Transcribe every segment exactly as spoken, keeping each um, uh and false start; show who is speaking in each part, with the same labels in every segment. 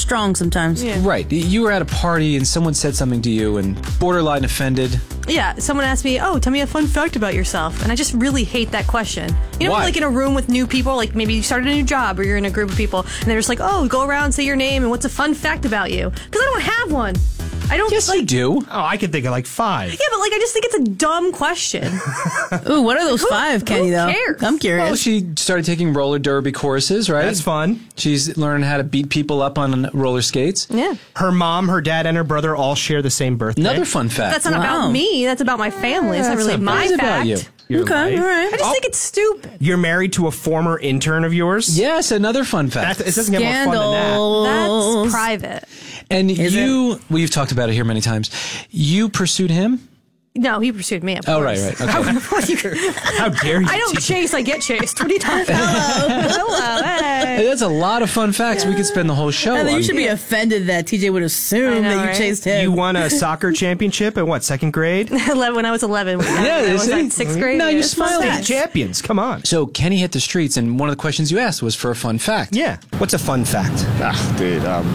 Speaker 1: strong sometimes.
Speaker 2: Yeah.
Speaker 3: Right. You were at a party and someone said something to you and borderline offended.
Speaker 2: Yeah, someone asked me, oh, tell me a fun fact about yourself. And I just really hate that question. You know,
Speaker 3: Why?
Speaker 2: like in a room with new people, like maybe you started a new job or you're in a group of people, and they're just like, oh, go around, say your name, and what's a fun fact about you? Because I don't have one. I don't
Speaker 3: Yes,
Speaker 2: like,
Speaker 3: you do.
Speaker 4: Oh, I could think of like five.
Speaker 2: Yeah, but like I just think it's a dumb question.
Speaker 1: Ooh, what are those
Speaker 2: Who-
Speaker 1: five, Kenny,
Speaker 2: who
Speaker 1: though?
Speaker 2: cares?
Speaker 1: I'm curious.
Speaker 3: Well, she started taking roller derby courses, right?
Speaker 4: That's fun.
Speaker 3: She's learning how to beat people up on roller skates.
Speaker 2: Yeah.
Speaker 4: Her mom, her dad, and her brother all share the same birthday.
Speaker 3: Another fun fact.
Speaker 2: That's not
Speaker 1: Wow.
Speaker 2: about me. That's about my family. It's not
Speaker 3: That's
Speaker 2: really
Speaker 3: not-
Speaker 2: my
Speaker 3: that's
Speaker 2: fact.
Speaker 3: about you.
Speaker 4: Your
Speaker 1: Okay,
Speaker 4: life.
Speaker 1: all right.
Speaker 2: I just
Speaker 4: Oh.
Speaker 2: think it's stupid.
Speaker 4: You're married to a former intern of yours?
Speaker 3: Yes, another fun fact.
Speaker 4: That's, it doesn't get more fun than that.
Speaker 1: Scandals.
Speaker 2: That's private.
Speaker 3: and
Speaker 1: Is
Speaker 3: you, we've talked about it here many times. You pursued him?
Speaker 2: No, he pursued me. Of
Speaker 3: Oh,
Speaker 2: course.
Speaker 3: right, right. Okay.
Speaker 2: What you-
Speaker 4: How dare you?
Speaker 2: I don't
Speaker 4: T J?
Speaker 2: chase, I get chased. What are you talking about? Hello. Hey.
Speaker 3: Hey, that's a lot of fun facts. We could spend the whole show
Speaker 1: Heather, you
Speaker 3: on.
Speaker 1: should be offended that T J would assume
Speaker 2: I know,
Speaker 1: that you
Speaker 2: right?
Speaker 1: chased him.
Speaker 4: You won a soccer championship at what, second grade?
Speaker 2: eleven, when I was eleven.
Speaker 3: Yeah,
Speaker 2: I was
Speaker 3: see?
Speaker 2: in sixth grade.
Speaker 3: No, you
Speaker 2: It's fun
Speaker 3: smiled.
Speaker 4: State
Speaker 2: facts.
Speaker 4: champions, come on.
Speaker 3: So Kenny hit the streets, and one of the questions you asked was for a fun fact.
Speaker 4: Yeah. What's a fun fact?
Speaker 5: Ah, dude, um,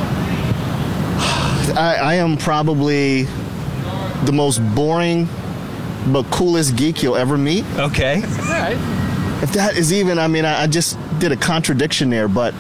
Speaker 5: I, I am probably the most boring but coolest geek you'll ever meet.
Speaker 4: Okay.
Speaker 5: If that is even, I mean, I, I just did a contradiction there, but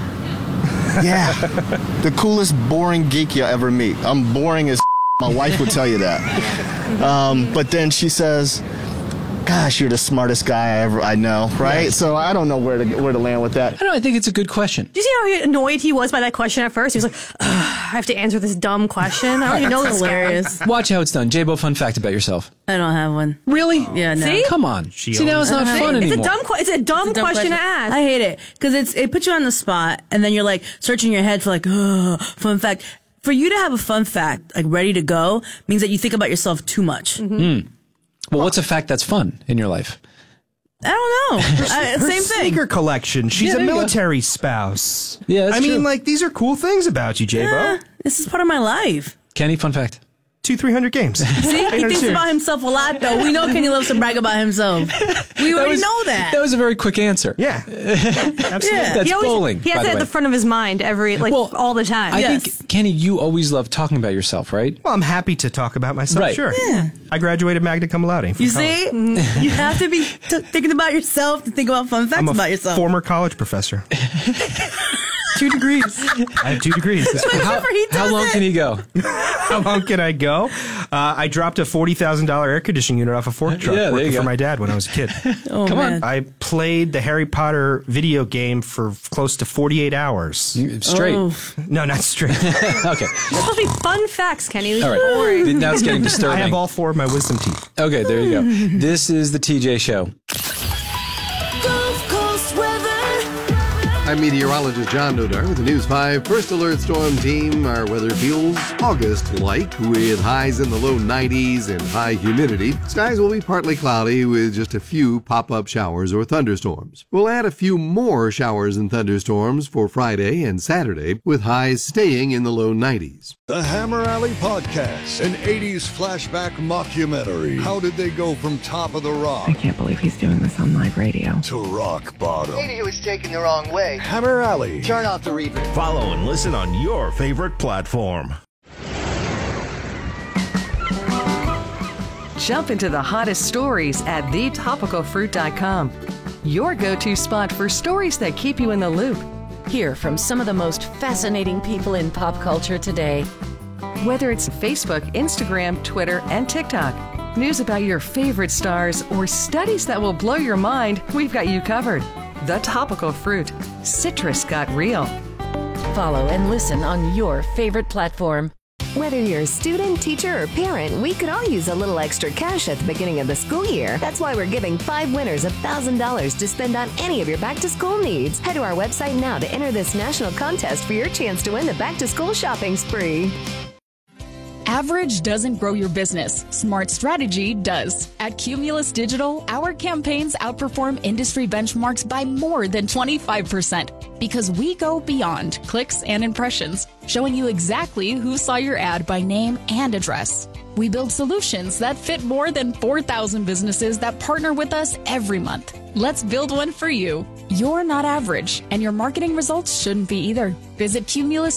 Speaker 5: yeah, the coolest boring geek you'll ever meet. I'm boring as my wife would tell you that. Um, but then she says, gosh, you're the smartest guy I ever I know, right?
Speaker 3: Yes.
Speaker 5: So I don't know where to where to land with that.
Speaker 3: I don't know. I think it's a good question.
Speaker 2: Do you see how annoyed he was by that question at first? He was like, "Ugh, I have to answer this dumb question. I don't even know this guy."
Speaker 1: hilarious.
Speaker 3: Watch how it's done. J-Bo, fun fact about yourself.
Speaker 1: I don't have one.
Speaker 3: Really?
Speaker 1: Yeah, no.
Speaker 2: See?
Speaker 3: Come on.
Speaker 4: She
Speaker 3: See, now
Speaker 4: owns
Speaker 3: it's not
Speaker 1: it.
Speaker 3: fun
Speaker 2: It's
Speaker 3: anymore.
Speaker 2: a dumb, que- it's a dumb,
Speaker 1: It's a dumb
Speaker 2: question, to ask.
Speaker 1: I hate it because it's it puts you on the spot, and then you're like searching your head for like, oh, fun fact. For you to have a fun fact like ready to go means that you think about yourself too much.
Speaker 2: Mm-hmm.
Speaker 3: Well, what's a fact that's fun in your life?
Speaker 1: I don't know. I,
Speaker 4: Her
Speaker 1: same thing.
Speaker 4: sneaker collection. She's
Speaker 3: Yeah,
Speaker 4: a
Speaker 3: there you go.
Speaker 4: military spouse.
Speaker 3: Yeah, that's
Speaker 4: I mean,
Speaker 3: true.
Speaker 4: like, these are cool things about you, J-Bo.
Speaker 1: Eh, this is part of my life.
Speaker 3: Kenny, fun fact.
Speaker 4: Two, three hundred games.
Speaker 1: See, he thinks
Speaker 4: Serious.
Speaker 1: about himself a lot, though. We know Kenny loves to brag about himself. We already
Speaker 3: was,
Speaker 1: know that.
Speaker 3: That was a very quick answer.
Speaker 4: Yeah. Absolutely.
Speaker 1: Yeah.
Speaker 3: That's
Speaker 2: he always,
Speaker 3: bowling,
Speaker 2: He has
Speaker 3: by
Speaker 2: it
Speaker 3: the
Speaker 2: at
Speaker 3: way.
Speaker 2: the front of his mind every, like,
Speaker 3: Well,
Speaker 2: all the time.
Speaker 3: I
Speaker 1: Yes.
Speaker 3: think, Kenny, you always love talking about yourself, right?
Speaker 4: Well, I'm happy to talk about myself,
Speaker 3: Right.
Speaker 4: sure.
Speaker 1: Yeah.
Speaker 4: I graduated magna cum laude from
Speaker 1: You
Speaker 4: college.
Speaker 1: see, you have to be t- thinking about yourself to think about fun facts
Speaker 4: I'm a
Speaker 1: about yourself.
Speaker 4: former college professor.
Speaker 1: Two degrees.
Speaker 4: I have two degrees.
Speaker 3: How,
Speaker 1: Whenever he
Speaker 3: how
Speaker 1: does
Speaker 3: long
Speaker 1: it.
Speaker 3: can he go?
Speaker 4: How long can I go? Uh, I dropped a forty thousand dollars air conditioning unit off a fork truck
Speaker 3: Yeah, there
Speaker 4: working
Speaker 3: you
Speaker 4: for
Speaker 3: go.
Speaker 4: my dad when I was a kid.
Speaker 1: Oh,
Speaker 3: Come on.
Speaker 1: man.
Speaker 4: I played the Harry Potter video game for close to forty-eight hours.
Speaker 3: Straight.
Speaker 1: Oh.
Speaker 4: No, not straight.
Speaker 3: Okay.
Speaker 2: It's supposed to be fun facts, Kenny.
Speaker 3: All
Speaker 2: Don't worry.
Speaker 3: right. Now it's getting
Speaker 4: I
Speaker 3: disturbing.
Speaker 4: have all four of my wisdom teeth.
Speaker 3: Okay, there you go. This is the T J Show.
Speaker 6: Gulf Coast weather.
Speaker 7: I'm meteorologist John Nodar with the News five First Alert Storm Team. Our weather feels August-like with highs in the low nineties and high humidity. Skies will be partly cloudy with just a few pop-up showers or thunderstorms. We'll add a few more showers and thunderstorms for Friday and Saturday with highs staying in the low nineties.
Speaker 8: The Hammer Alley Podcast, an eighties flashback mockumentary. How did they go from top of the rock
Speaker 9: I can't believe he's doing this on live radio.
Speaker 8: to rock bottom?
Speaker 10: He was taken the wrong way.
Speaker 8: Hammer Alley.
Speaker 10: Turn off the reverb.
Speaker 11: Follow and listen on your favorite platform.
Speaker 12: Jump into the hottest stories at the topical fruit dot com. Your go-to spot for stories that keep you in the loop.
Speaker 13: Hear from some of the most fascinating people in pop culture today.
Speaker 12: Whether it's Facebook, Instagram, Twitter, and TikTok, news about your favorite stars, or studies that will blow your mind, we've got you covered. The Topical Fruit. Citrus got real.
Speaker 13: Follow and listen on your favorite platform.
Speaker 14: Whether you're a student, teacher, or parent, we could all use a little extra cash at the beginning of the school year. That's why we're giving five winners one thousand dollars to spend on any of your back-to-school needs. Head to our website now to enter this national contest for your chance to win the back-to-school shopping spree.
Speaker 15: Average doesn't grow your business. Smart strategy does. At Cumulus Digital, our campaigns outperform industry benchmarks by more than twenty-five percent because we go beyond clicks and impressions, showing you exactly who saw your ad by name and address. We build solutions that fit more than four thousand businesses that partner with us every month. Let's build one for you. You're not average, and your marketing results shouldn't be either. Visit Cumulus